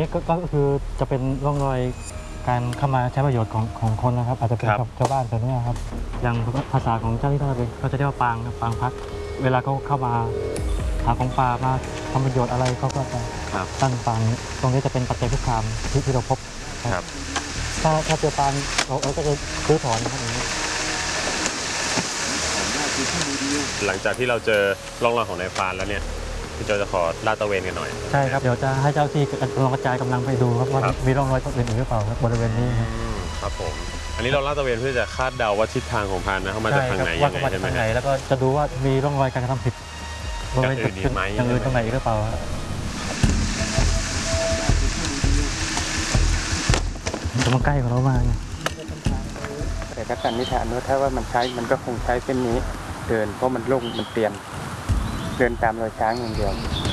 ก็คือจะเป็นร่องรอยการเข้ามาใช้ประโยชน์ของคนนะครับอาจจะเป็นชาวบ้านแถวนี้ครับอย่างภาษาของเจ้าที่ท่าเรือเขาจะเรียกว่าปางพักเวลาเขาเข้ามาหาของป่ามาทำประโยชน์อะไรเขาก็จะตั้งปางตรงนี้จะเป็นปัจจัยคุกคามที่เราพบครับถ้าเจอปางเราก็จะซื้อถอนนะครับอย่างนี้หลังจากที่เราเจอร่องรอยของนายพรานแล้วเนี่ยพี่โจจะขอลาดตระเวนกันหน่อยใช่ครับเดี๋ยวจะให้เจ้าที่ลองกระจายกำลังไปดูครับว่ามีร่องรอยอื่นหรือเปล่าครับบริเวณนี้ครับผมอันนี้เราลาดตระเวนเพื่อจะคาดเดาว่าทิศทางของพรานนะเขามาจากทางไหนยังไงใช่ไหมแล้วก็จะดูว่ามีร่องรอยการกระทำผิดอย่างอื่นอีกไหมอย่างอื่นตรงไหนหรือเปล่าจะมาใกล้ของเรามากแต่ก็สันนิษฐานว่าถ้าว่ามันก็คงใช้เส้นนี้เดินเพราะมันโล่งมันเตียนเดินตามรอยช้างอย่างเดียว